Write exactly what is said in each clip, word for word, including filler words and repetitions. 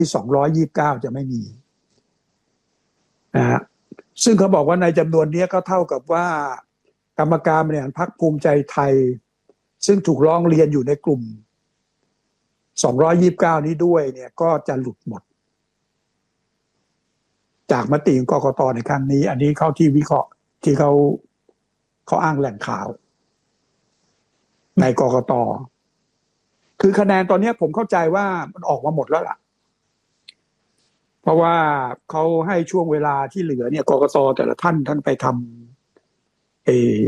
ที่สองร้อยยี่สิบเก้าจะไม่มีนะฮะซึ่งเขาบอกว่าในจำนวนนี้ก็เท่ากับว่ากรรมการบริหารพรรคภูมิใจไทยซึ่งถูกร้องเรียนอยู่ในกลุ่มสองร้อยยี่สิบเก้านี้ด้วยเนี่ยก็จะหลุดหมดจากมติของกกต.ในครั้งนี้อันนี้เข้าที่วิเคราะห์ที่เขาเขาอ้างแหล่งข่าวในกกต.คือคะแนนตอนนี้ผมเข้าใจว่ามันออกมาหมดแล้วล่ะเพราะว่าเขาให้ช่วงเวลาที่เหลือเนี่ยกกต.แต่ละท่านท่านไปทำเอ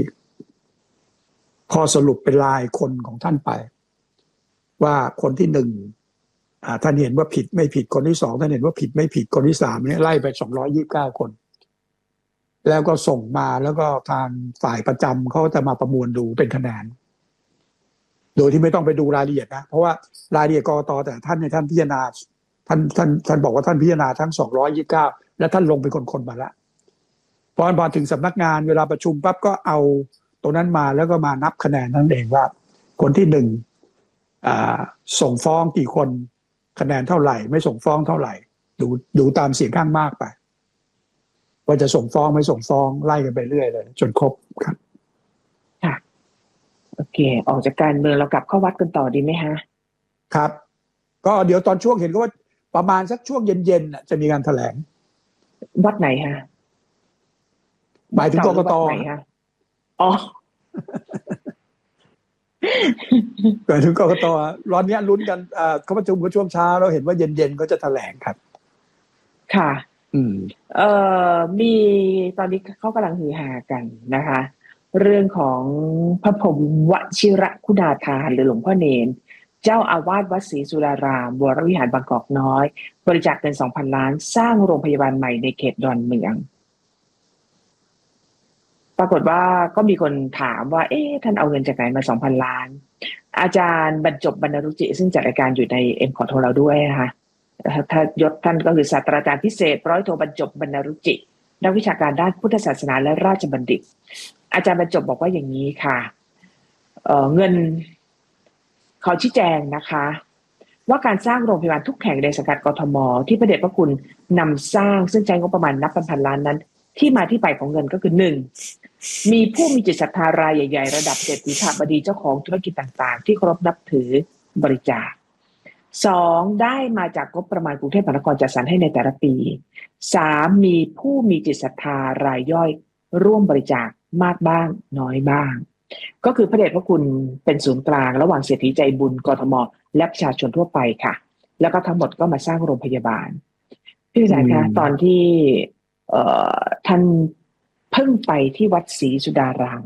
ข้อสรุปเป็นรายคนของท่านไปว่าคนที่หนึ่งอ่าท่านเห็นว่าผิดไม่ผิดคนที่สองท่านเห็นว่าผิดไม่ผิดคนที่สามเนี่ยไล่ไปสองร้อยยี่สิบเก้าคนแล้วก็ส่งมาแล้วก็ทางฝ่ายประจำเขาจะมาประมวลดูเป็นคะแนนโดยที่ไม่ต้องไปดูรายละเอียดนะเพราะว่ารายละเอียดกกต.แต่ท่านในท่านพิจารณาท่านท่านท่านบอกว่าท่านพิจารณาทั้งสองร้อยยี่สิบเก้าและท่านลงเป็นคนๆมาแล้วพอพอถึงสำนักงานเวลาประชุมปั๊บก็เอาตรงนั้นมาแล้วก็มานับคะแนนนั่นเองว่าคนที่หนึ่งส่งฟ้องกี่คนคะแนนเท่าไหร่ไม่ส่งฟ้องเท่าไหร่ดูดูตามเสียงข้างมากไปว่าจะส่งฟ้องไม่ส่งฟ้องไล่กันไปเรื่อยเลยจนครบครับค่ะโอเคออกจากการเมืองเรากลับเข้าวัดกันต่อดีไหมฮะครับก็เดี๋ยวตอนช่วงเห็นก็ว่าประมาณสักช่วงเย็นๆจะมีการแถลงวัดไหนฮะหมายถึงกกต. ไหนฮะอ๋อหมายถึงกกต.ร้อนนี้ลุ้นกันเขาประชุมกันช่วงเช้าเราเห็นว่าเย็นๆก็จะแถลงครับค่ะอืมเอ่อมีตอนนี้เขากำลังฮือฮากันนะคะเรื่องของพระพรหมวชิรคุณาภรณ์หรือหลวงพ่อเนรเจ้าอาวาสวัดศรีสุรารามวรวิหารบางกอกน้อยบริจาคเงิน สองพัน ล้านสร้างโรงพยาบาลใหม่ในเขตดอนเมืองปรากฏว่าก็มีคนถามว่าเอ๊ะท่านเอาเงินจากไหนมา สองพัน ล้านอาจารย์บรรจบบรรณรุจิซึ่งจัดรายการอยู่ใน เอ็ม คอร์ ของเราด้วยนะคะถ้ายศท่านก็คือศาสตราจารย์พิเศษร้อยโทบรรจบบรรณรุจินักวิชาการด้านพุทธศาสนาและราชบัณฑิตอาจารย์บรรจบบอกว่าอย่างนี้ค่ะ เอ่อเงินเขาชี้แจงนะคะว่าการสร้างโรงพยาบาลทุกแห่งในสังกัดกทมที่พระเดชพระคุณนำสร้างซึ่งใช้งบประมาณนับพันๆล้านนั้นที่มาที่ไปของเงินก็คือหนึ่งมีผู้มีจิตศรัทธารายใหญ่ๆระดับเศรษฐีข้าบดีเจ้าของธุรกิจต่างๆที่เคารพนับถือบริจาคสองได้มาจากงบประมาณกรุงเทพมหานครจัดสรรให้ในแต่ละปีสามมีผู้มีจิตศรัทธารายย่อยร่วมบริจาคมากบ้างน้อยบ้างก็คือพระเดชพระคุณเป็นศูนย์กลางระหว่างเศรษฐีใจบุญกทมและประชาชนทั่วไปค่ะแล้วก็ทั้งหมดก็มาสร้างโรงพยาบาลพี่วิจารณ์คะตอนที่เอ่อท่านเพิ่งไปที่วัดศรีสุดาราม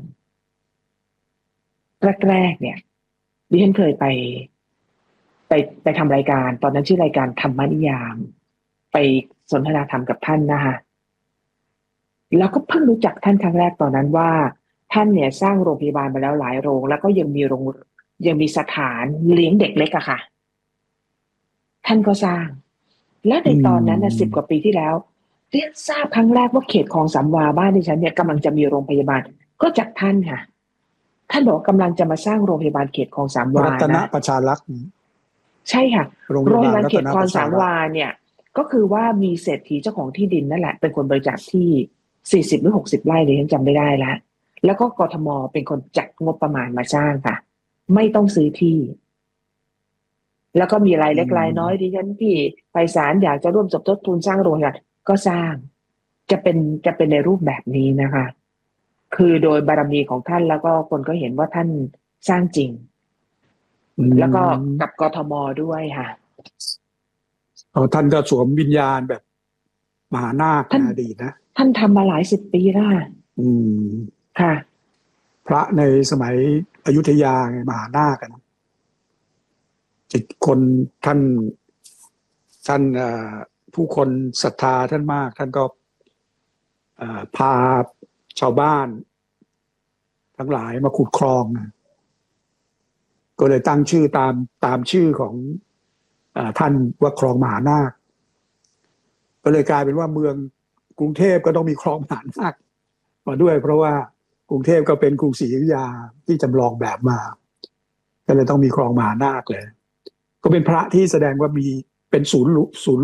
แรกๆเนี่ยดิฉันเคยไปไปไปทำรายการตอนนั้นชื่อรายการธรรมนิยามไปสนทนาธรรมกับท่านนะคะแล้วก็เพิ่งรู้จักท่านครั้งแรกตอนนั้นว่าท่านเนี่ยสร้างโรงพยาบาลมาแล้วหลายโรงแล้วก็ยังมีโรงยังมีสถานเลี้ยงเด็กเล็กอะค่ะท่านก็สร้างและในตอนนั้นนะสิบกว่าปีที่แล้วเรียกทราบครั้งแรกว่าเขตคลองสามวาบ้านดิฉันเนี่ยกำลังจะมีโรงพยาบาลก็จากท่านค่ะท่านบอกกำลังจะมาสร้างโรงพยาบาลเขตคลองสามวานะรัตนประชารักษ์ใช่ค่ะโรงพยาบาลเขตคลองสามวาเนี่ยก็คือว่ามีเศรษฐีเจ้าของที่ดินนั่นแหละเป็นคนบริจาคที่สี่สิบหรือหกสิบไร่ดิฉันจำไม่ได้แล้วแล้วก็กทมเป็นคนจัดงบประมาณมาสร้างค่ะไม่ต้องซื้อที่แล้วก็มีรายเล็กรายน้อยดิฉันที่ไพศาลอยากจะร่วมสมทบทุนสร้างโรงพยาบาลก็สร้างจะเป็นจะเป็นในรูปแบบนี้นะคะคือโดยบารมีของท่านแล้วก็คนก็เห็นว่าท่านสร้างจริงแล้วก็กับกทมด้วยค่ะท่านก็สวมวิญญาณแบบมหานาคในอดีตนะท่านทำมาหลายสิบปีแล้วอืมค่ะพระในสมัยอยุธยาไงมหานาคนะจิตคนท่านท่านผู้คนศรัทธาท่านมากท่านก็พาชาวบ้านทั้งหลายมาขุดคลองก็เลยตั้งชื่อตามตามชื่อของท่านว่าคลองมหานาคก็เลยกลายเป็นว่าเมืองกรุงเทพก็ต้องมีคลองมหานาคมาด้วยเพราะว่ากรุงเทพก็เป็นกรุงศรีอยุธยาที่จำลองแบบมาก็เลยต้องมีคลองมหานาคเลยก็เป็นพระที่แสดงว่ามีเป็นศูนย์ศูนย์